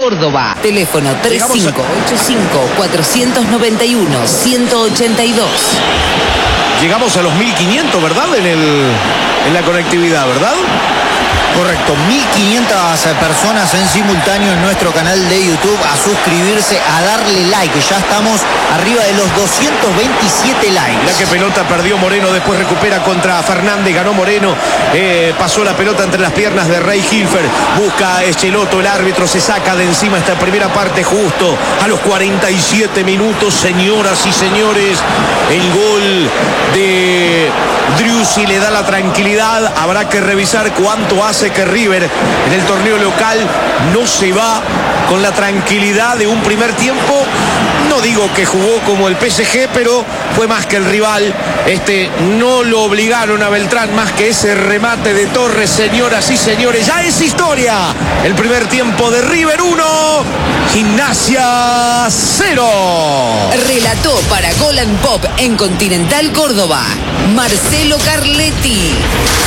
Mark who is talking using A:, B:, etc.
A: Córdoba. Teléfono 3585-491-182.
B: Llegamos a los 1500, ¿verdad? En la conectividad, ¿verdad?
C: Correcto, 1500 personas en simultáneo en nuestro canal de YouTube, a suscribirse, a darle like. Ya estamos arriba de los 227 likes.
B: Mirá qué pelota perdió Moreno, después recupera contra Fernández, ganó Moreno, pasó la pelota entre las piernas de Rey Hilfer, busca Echeloto, el árbitro se saca de encima esta primera parte justo a los 47 minutos, señoras y señores, el gol de Driussi le da la tranquilidad. Habrá que revisar cuánto hace que River en el torneo local no se va con la tranquilidad de un primer tiempo. No digo que jugó como el PSG, pero fue más que el rival. No lo obligaron a Beltrán, más que ese remate de Torres, señoras y señores. Ya es historia. El primer tiempo de River 1, Gimnasia 0.
A: Relató para Gol and Pop en Continental Córdoba, Marcelo Carletti.